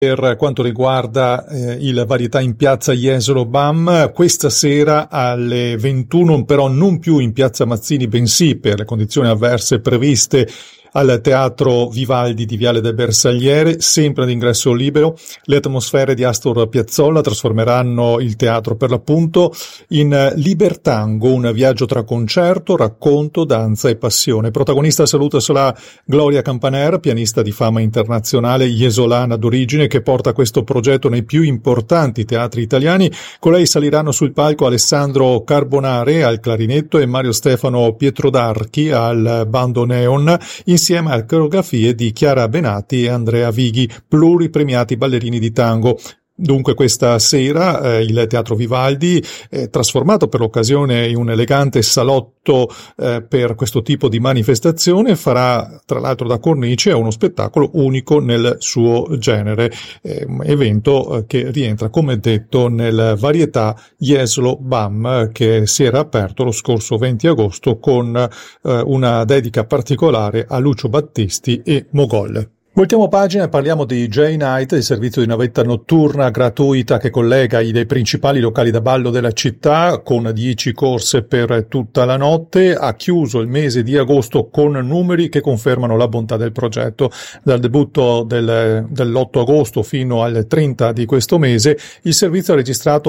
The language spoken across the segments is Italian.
Per quanto riguarda il Varietà in piazza Jesolo BAM, questa sera alle 21, però non più in piazza Mazzini, bensì per le condizioni avverse previste al Teatro Vivaldi di Viale del Bersagliere, sempre ad ingresso libero. Le atmosfere di Astor Piazzolla trasformeranno il teatro per l'appunto in Libertango, un viaggio tra concerto, racconto, danza e passione. Protagonista saluta sarà Gloria Campaner, pianista di fama internazionale jesolana d'origine, che porta questo progetto nei più importanti teatri italiani. Con lei saliranno sul palco Alessandro Carbonare al clarinetto e Mario Stefano Pietrodarchi al bandoneon, insieme a coreografie di Chiara Benati e Andrea Vighi, pluripremiati ballerini di tango. Dunque questa sera il Teatro Vivaldi, trasformato per l'occasione in un elegante salotto per questo tipo di manifestazione, farà tra l'altro da cornice uno spettacolo unico nel suo genere, evento che rientra, come detto, nel Varietà Jesolo BAM, che si era aperto lo scorso 20 agosto con una dedica particolare a Lucio Battisti e Mogol. Voltiamo pagina e parliamo di J-Night, il servizio di navetta notturna gratuita che collega i dei principali locali da ballo della città, con 10 corse per tutta la notte. Ha chiuso il mese di agosto con numeri che confermano la bontà del progetto. Dal debutto dell'8 agosto fino al 30 di questo mese il servizio ha registrato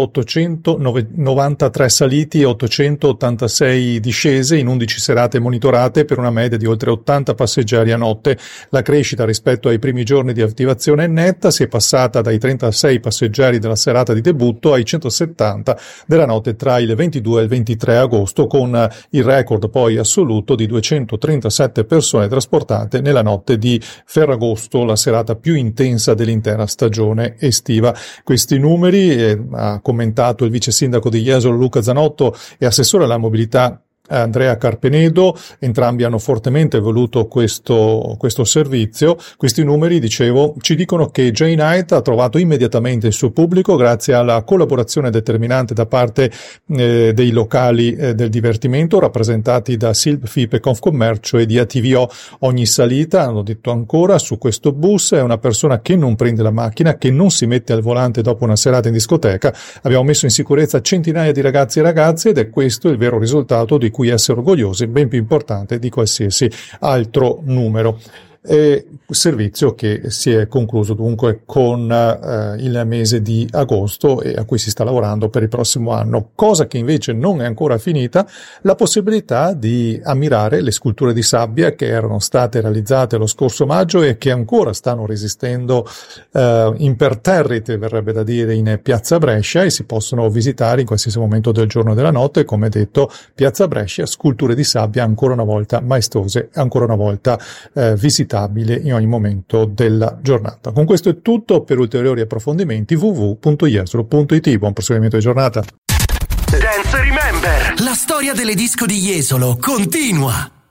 893 saliti e 886 discese in 11 serate monitorate, per una media di oltre 80 passeggeri a notte. La crescita rispetto ai primi giorni di attivazione è netta, si è passata dai 36 passeggeri della serata di debutto ai 170 della notte tra il 22 e il 23 agosto, con il record poi assoluto di 237 persone trasportate nella notte di Ferragosto, la serata più intensa dell'intera stagione estiva. Questi numeri, ha commentato il vice sindaco di Jesolo Luca Zanotto e assessore alla mobilità Andrea Carpenedo. Entrambi hanno fortemente voluto questo servizio. Questi numeri, dicevo, ci dicono che J-Night ha trovato immediatamente il suo pubblico grazie alla collaborazione determinante da parte dei locali del divertimento, rappresentati da Silp, FIP e Confcommercio e di ATVO. Ogni salita, hanno detto ancora, su questo bus è una persona che non prende la macchina, che non si mette al volante dopo una serata in discoteca. Abbiamo messo in sicurezza centinaia di ragazzi e ragazze ed è questo il vero risultato di cui essere orgogliosi, ben più importante di qualsiasi altro numero. Servizio che si è concluso dunque con il mese di agosto e a cui si sta lavorando per il prossimo anno. Cosa che invece non è ancora finita, la possibilità di ammirare le sculture di sabbia che erano state realizzate lo scorso maggio e che ancora stanno resistendo imperterrite, verrebbe da dire, in piazza Brescia, e si possono visitare in qualsiasi momento del giorno e della notte. Come detto, piazza Brescia, sculture di sabbia ancora una volta maestose, ancora una volta visitabili in ogni momento della giornata. Con questo è tutto. Per ulteriori approfondimenti www.jesolo.it. Buon proseguimento di giornata. Dance Remember, la storia delle disco di Jesolo continua.